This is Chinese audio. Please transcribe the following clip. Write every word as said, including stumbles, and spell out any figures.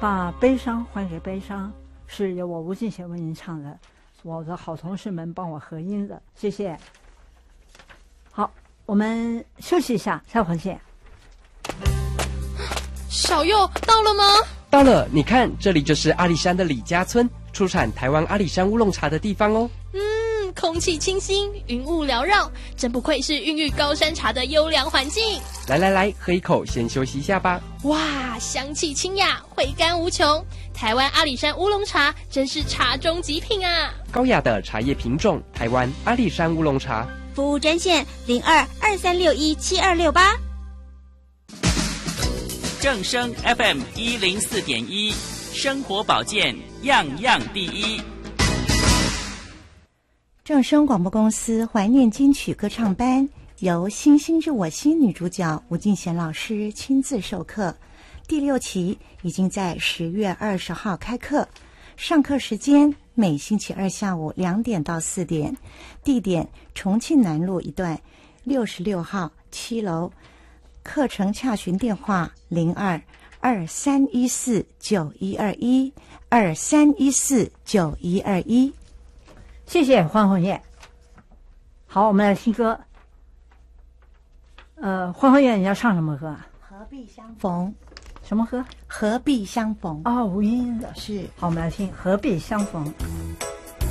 把悲伤还给悲伤，是由我吴敬贤为您唱的，我的好同事们帮我合音的，谢谢。好，我们休息一下，下回见。 小佑到了吗？ 到了，你看，这里就是阿里山的李家村，出产台湾阿里山乌龙茶的地方哦。 嗯，空气清新，云雾缭绕，真不愧是孕育高山茶的优良环境。 来来来，喝一口，先休息一下吧。 哇，香气清雅，回甘无穷。台湾阿里山乌龙茶真是茶中极品啊！ 高雅的茶叶品种，台湾阿里山乌龙茶。 服务专线零二二三六一七二六八。 正声 F M 一零四点一，生活保健样样第一。 正声广播公司怀念金曲歌唱班由《星星之我心》女主角吴敬贤老师亲自授课，第六期已经在十月二十号开课，上课时间每星期二下午两点到四点，地点重庆南路一段六十六号七楼。课程洽询电话零二二三一四九一二一二三一四九一二一。 谢谢欢红叶。好，我们来听歌。呃，欢红叶，你要唱什么歌啊？ 何必相逢。 什么歌？ 何必相逢。 哦，吴音的。 是。 好，我们来听《何必相逢》。